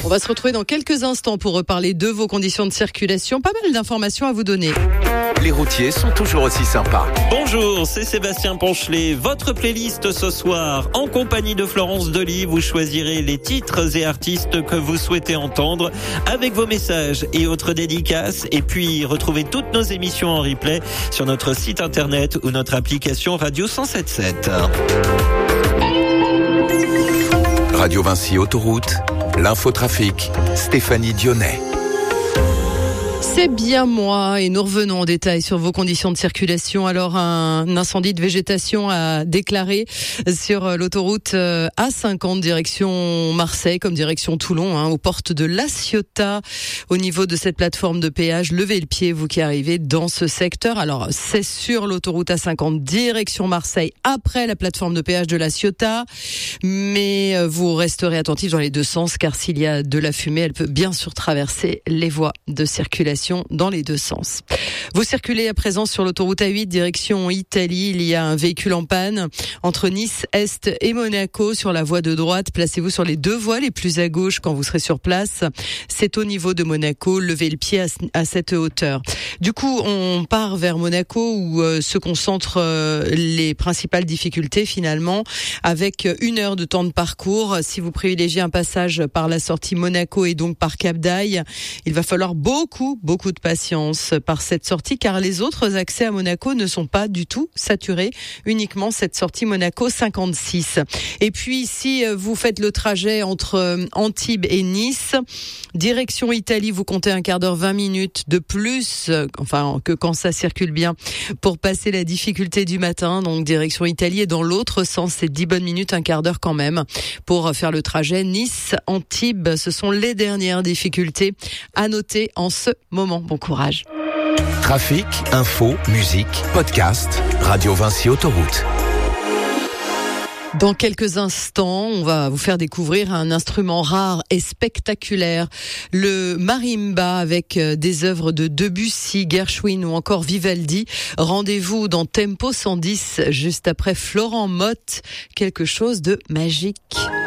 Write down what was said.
On va se retrouver dans quelques instants pour reparler de vos conditions de circulation. Pas mal d'informations à vous donner. Les routiers sont toujours aussi sympas. Bonjour, c'est Sébastien Ponchelet. Votre playlist ce soir, en compagnie de Florence Delis, vous choisirez les titres et artistes que vous souhaitez entendre avec vos messages et autres dédicaces. Et puis, retrouvez toutes nos émissions en replay sur notre site internet ou notre application Radio 107.7. Radio Vinci Autoroute, l'infotrafic, Stéphanie Dionnet. C'est bien moi et nous revenons en détail sur vos conditions de circulation. Alors un incendie de végétation a déclaré sur l'autoroute A50 direction Marseille comme direction Toulon, aux portes de La Ciotat. Au niveau de cette plateforme de péage, levez le pied vous qui arrivez dans ce secteur. Alors c'est sur l'autoroute A50 direction Marseille après la plateforme de péage de La Ciotat, mais vous resterez attentifs dans les deux sens car s'il y a de la fumée, elle peut bien sûr traverser les voies de circulation dans les deux sens. Vous circulez à présent sur l'autoroute A8 direction Italie. Il y a un véhicule en panne entre Nice Est et Monaco sur la voie de droite. Placez-vous sur les deux voies les plus à gauche quand vous serez sur place. C'est au niveau de Monaco. Levez le pied à cette hauteur. Du coup, on part vers Monaco où se concentrent les principales difficultés finalement avec 1 heure de temps de parcours. Si vous privilégiez un passage par la sortie Monaco et donc par Cap d'Aille, il va falloir beaucoup de patience par cette sortie car les autres accès à Monaco ne sont pas du tout saturés, uniquement cette sortie Monaco 56. Et puis si vous faites le trajet entre Antibes et Nice, direction Italie, vous comptez un quart d'heure, 20 minutes de plus, que quand ça circule bien pour passer la difficulté du matin, donc direction Italie et dans l'autre sens, c'est 10 bonnes minutes, un quart d'heure quand même pour faire le trajet Nice-Antibes. Ce sont les dernières difficultés à noter en ce moment. Bon courage. Trafic, info, musique, podcast, Radio Vinci Autoroute. Dans quelques instants, on va vous faire découvrir un instrument rare et spectaculaire, le marimba avec des œuvres de Debussy, Gershwin ou encore Vivaldi. Rendez-vous dans Tempo 110 juste après Florent Motte, quelque chose de magique.